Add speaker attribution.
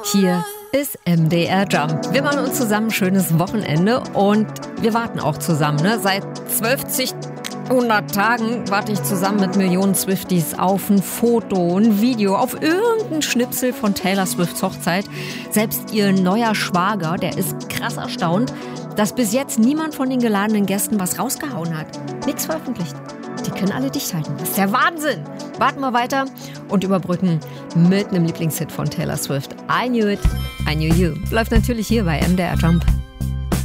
Speaker 1: Hier ist MDR Jump. Wir machen uns zusammen ein schönes Wochenende und wir warten auch zusammen. Ne? Seit 100 Tagen warte ich zusammen mit Millionen Swifties auf ein Foto, ein Video, auf irgendein Schnipsel von Taylor Swifts Hochzeit. Selbst ihr neuer Schwager, der ist krass erstaunt, dass bis jetzt niemand von den geladenen Gästen was rausgehauen hat. Nichts veröffentlicht. Die können alle dicht halten. Das ist der Wahnsinn. Warten wir weiter und überbrücken mit einem Lieblingshit von Taylor Swift. I Knew It, I Knew You. Läuft natürlich hier bei MDR Jump.